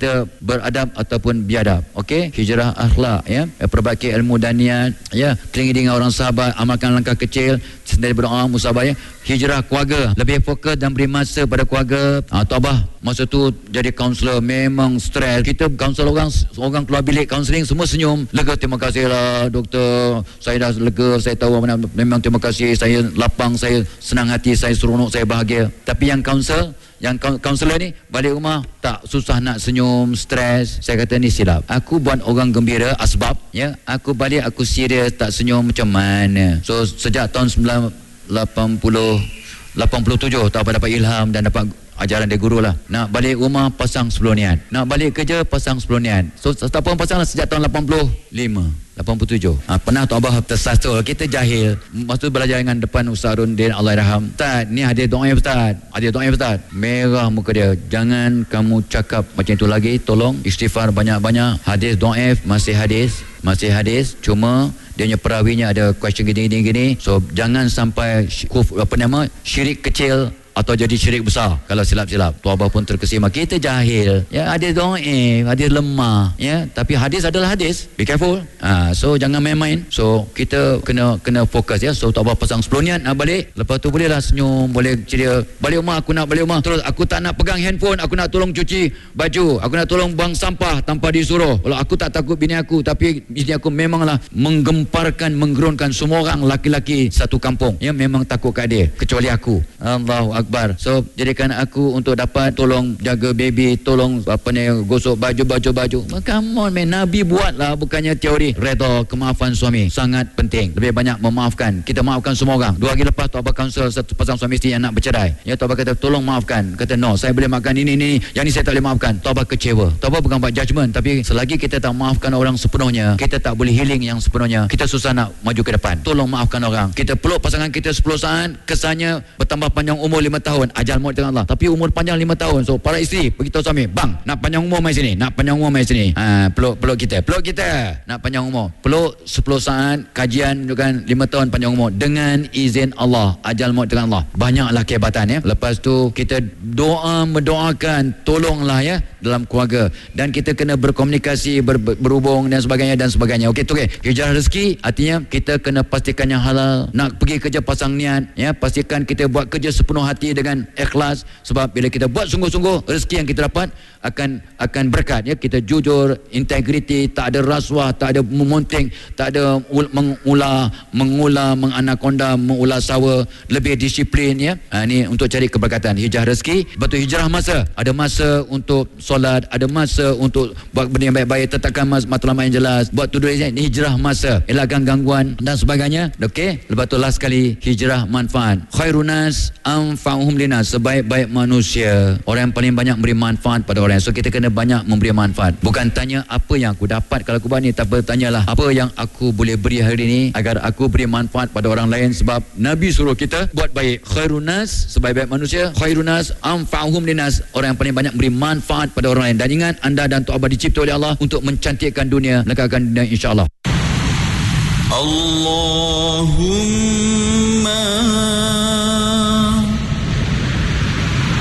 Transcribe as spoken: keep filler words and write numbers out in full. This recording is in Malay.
kita beradab ataupun biadab. Okey, hijrah akhlak, ya, perbaiki ilmu dan niat, ya, keliling dengan orang sahabat, amalkan langkah kecil, sendiri berdoa, musabah, ya. Hijrah keluarga, lebih fokus dan beri masa pada keluarga. Ha, tabah masa tu jadi kaunselor memang stres. Kita kaunselor orang, orang keluar bilik kaunseling semua senyum, lega, terima kasih lah doktor, saya dah lega, saya tahu mana, memang terima kasih, saya lapang, saya senang hati, saya seronok, saya bahagia. Tapi yang kaunselor, yang kaunselor ni balik rumah tak, susah nak senyum, stres. Saya kata ni silap. Aku buat orang gembira asbab, ya. Aku balik aku serius tak senyum macam mana? So sejak tahun sembilan lapan puluh lapan puluh tujuh tak apa dapat ilham dan dapat ajaran dari guru lah. Nak balik rumah pasang sepuluh niat. Nak balik kerja pasang sepuluh niat. So tak apa pasang lah sejak tahun lapan puluh lima. lapan puluh tujuh. Ha, pernah Tok Abah tersasul. Kita jahil. Masa tu belajar dengan depan Ustaz Rundin, Allahyarham. Ustaz, ni hadis doa Ustaz. Hadis doa Ustaz. Merah muka dia. Jangan kamu cakap macam itu lagi. Tolong istighfar banyak-banyak. Hadis doa masih hadis. Masih hadis. Cuma dia punya perawinya ada question gini-gini. So jangan sampai kuf, apa nama, syirik kecil atau jadi syirik besar kalau silap-silap. Tua Abah pun terkesima. Kita jahil, ya, hadis dhaif, hadis lemah, ya, tapi hadis adalah hadis. Be careful. Ha, so jangan main-main. So kita kena kena fokus, ya. So Tua Abah pasang sepuluh niat nak balik. Lepas tu bolehlah senyum, boleh ceria. Balik rumah, aku nak balik rumah. Terus aku tak nak pegang handphone, aku nak tolong cuci baju, aku nak tolong buang sampah tanpa disuruh. Kalau aku tak takut bini aku, tapi bini aku memanglah menggemparkan, menggerunkan semua orang laki-laki satu kampung, ya, memang takut kat dia kecuali aku. Allahu Akbar. So jadikan aku untuk dapat tolong jaga baby, tolong apa ni, gosok baju-baju baju. Come on man, Nabi buatlah, bukannya teori. Redha, kemaafan suami sangat penting. Lebih banyak memaafkan. Kita maafkan semua orang. Dua hari lepas Tok Abah kaunsul satu pasang suami isteri yang nak bercerai. Ya, Tok Abah kata tolong maafkan. Kata no, saya boleh maafkan ini ini, yang ni saya tak boleh maafkan. Tok Abah kecewa. Tok Abah bukan buat judgement, tapi selagi kita tak maafkan orang sepenuhnya, kita tak boleh healing yang sepenuhnya. Kita susah nak maju ke depan. Tolong maafkan orang. Kita peluk pasangan kita sepuluh saat, kesannya bertambah panjang umur lima tahun, ajal maut dengan Allah. Tapi umur panjang lima tahun. So para isteri beritahu suami, bang, nak panjang umur mai sini, nak panjang umur mai sini. Ha, peluk peluk kita, peluk kita, nak panjang umur. Peluk sepuluh saat, kajian kan lima tahun panjang umur dengan izin Allah, ajal maut dengan Allah. Banyaklah kehebatan, ya. Lepas tu kita doa, mendoakan, tolonglah, ya, dalam keluarga, dan kita kena berkomunikasi, ber, berhubung dan sebagainya dan sebagainya. Okey tu, okey. Hijrah rezeki artinya kita kena pastikan yang halal. Nak pergi kerja pasang niat, ya, pastikan kita buat kerja sepenuh hati dengan ikhlas, sebab bila kita buat sungguh-sungguh, rezeki yang kita dapat akan akan berkat, ya. Kita jujur, integriti, tak ada rasuah, tak ada memonting, tak ada mengular mengular menganakonda, mengular sawa, lebih disiplin, ya. Ha, ni untuk cari keberkatan. Hijrah rezeki. Betul, hijrah masa. Ada masa untuk solat, ada masa untuk buat benda yang baik-baik, tetapkan matlamat yang jelas, buat to-do list. Ini hijrah masa, elakkan gangguan dan sebagainya. Okey. Lepas tu last sekali, hijrah manfaat. Khairunas anfa'uhum linas, sebaik-baik manusia, orang yang paling banyak memberi manfaat pada orang. So kita kena banyak memberi manfaat. Bukan tanya apa yang aku dapat kalau aku buat ni, tapi tanyalah apa yang aku boleh beri hari ini agar aku beri manfaat pada orang lain, sebab Nabi suruh kita buat baik. Khairunas, sebaik-baik manusia. Khairunas anfa'uhum linas, orang yang paling banyak beri manfaat pada orang lain. Dan ingat, anda dan Tok Abah dicipta oleh Allah untuk mencantikkan dunia, melekatkan dunia, insya-Allah. Allahumma